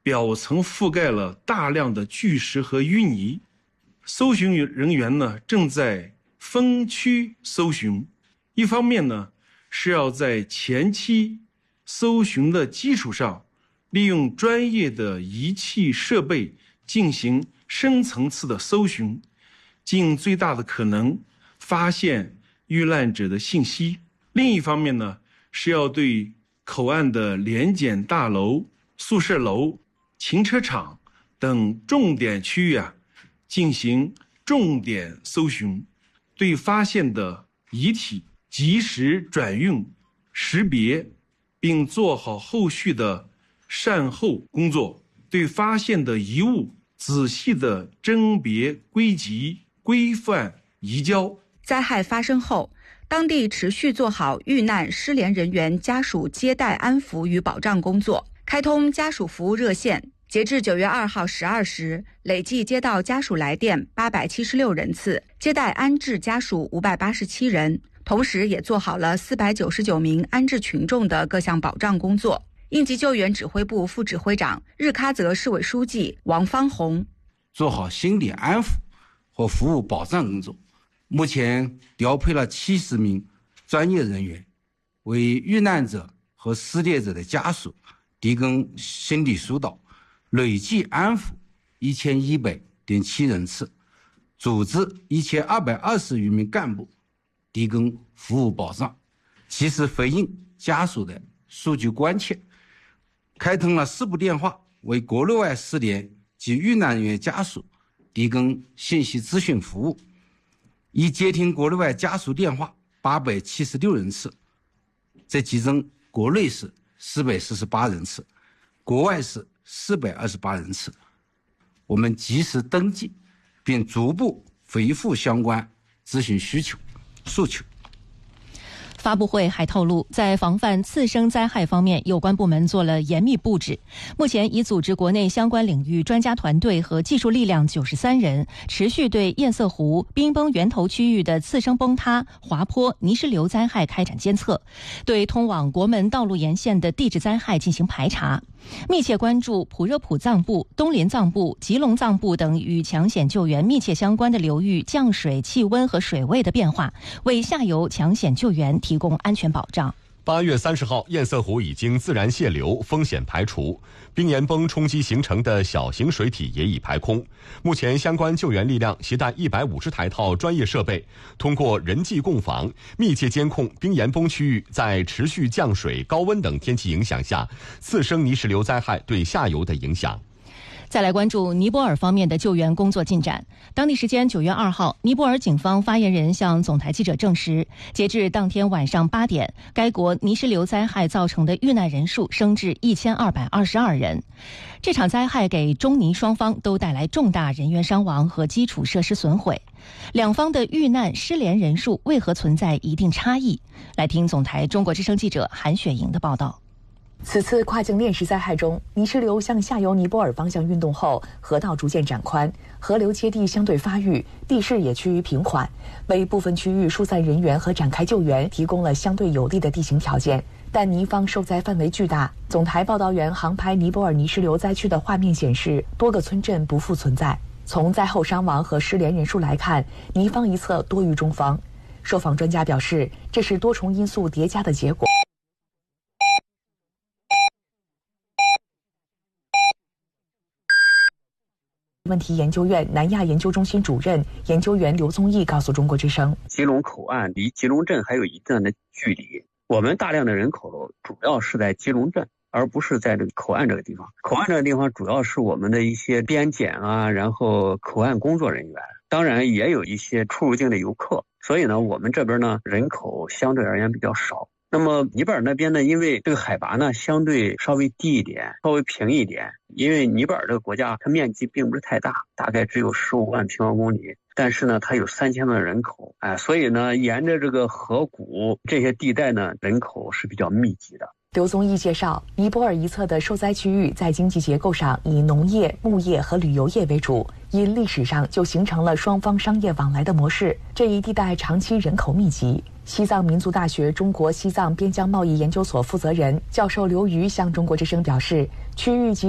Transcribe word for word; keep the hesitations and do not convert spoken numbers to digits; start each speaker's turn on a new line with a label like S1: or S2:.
S1: 表层覆盖了大量的巨石和淤泥。搜寻人员呢正在分区搜寻，一方面呢是要在前期搜寻的基础上，利用专业的仪器设备进行深层次的搜寻，尽最大的可能发现遇难者的信息。另一方面呢，是要对口岸的联检大楼、宿舍楼、停车场等重点区域啊进行重点搜寻，对发现的遗体及时转运、识别，并做好后续的善后工作，对发现的遗物仔细的甄别、归集、规范移交。
S2: 灾害发生后，当地持续做好遇难失联人员家属接待安抚与保障工作，开通家属服务热线。截至九月二号十二时，累计接到家属来电八百七十六人次，接待安置家属五百八十七人，同时也做好了四百九十九名安置群众的各项保障工作。应急救援指挥部副指挥长、日喀则市委书记王方红
S3: 做好心理安抚和服务保障工作。目前调配了七十名专业人员，为遇难者和失联者的家属提供心理疏导，累计安抚一千一百点七人次，组织一千二百二十余名干部提供服务保障，及时回应家属的诉求关切。开通了四部电话，为国内外失联及遇难人员家属提供信息咨询服务，已接听国内外家属电话八百七十六人次，这其中国内是四百四十八人次，国外是四百二十八人次。我们及时登记，并逐步回复相关咨询需求诉求。
S4: 发布会还透露，在防范次生灾害方面，有关部门做了严密布置。目前已组织国内相关领域专家团队和技术力量九十三人，持续对堰塞湖冰崩源头区域的次生崩塌、滑坡、泥石流灾害开展监测，对通往国门道路沿线的地质灾害进行排查，密切关注普热普藏布、东林藏布、吉隆藏布等与抢险救援密切相关的流域降水、气温和水位的变化，为下游抢险救援提供安全保障。
S5: 八月三十号，堰塞湖已经自然泄流，风险排除，冰岩崩冲击形成的小型水体也已排空。目前，相关救援力量携带一百五十台套专业设备，通过人机共防，密切监控冰岩崩区域在持续降水、高温等天气影响下，次生泥石流灾害对下游的影响。
S4: 再来关注尼泊尔方面的救援工作进展。当地时间九月二号，尼泊尔警方发言人向总台记者证实，截至当天晚上八点，该国泥石流灾害造成的遇难人数升至一千二百二十二人。这场灾害给中尼双方都带来重大人员伤亡和基础设施损毁。两方的遇难失联人数为何存在一定差异？来听总台中国之声记者韩雪莹的报道。
S6: 此次跨境链石灾害中，泥石流向下游尼泊尔方向运动后，河道逐渐展宽，河流接地相对发育，地势也趋于平缓，为部分区域疏散人员和展开救援提供了相对有利的地形条件。但尼方受灾范围巨大，总台报道员航拍尼泊尔泥石流灾区的画面显示，多个村镇不复存在。从灾后伤亡和失联人数来看，尼方一侧多于中方。受访专家表示，这是多重因素叠加的结果。问题研究院南亚研究中心主任研究员刘宗义告诉中国之声，
S7: 吉隆口岸离吉隆镇还有一定的距离，我们大量的人口主要是在吉隆镇，而不是在这个口岸这个地方。口岸这个地方主要是我们的一些边检啊，然后口岸工作人员，当然也有一些出入境的游客，所以呢，我们这边呢人口相对而言比较少。那么尼泊尔那边呢，因为这个海拔呢相对稍微低一点，稍微平一点，因为尼泊尔这个国家它面积并不是太大，大概只有十五万平方公里，但是呢它有三千万人口，哎，所以呢沿着这个河谷这些地带呢人口是比较密集的。
S6: 刘宗义介绍，尼泊尔一侧的受灾区域在经济结构上以农业、牧业和旅游业为主，因历史上就形成了双方商业往来的模式。这一地带长期人口密集。西藏民族大学中国西藏边疆贸易研究所负责人教授刘瑜向中国之声表示，区域及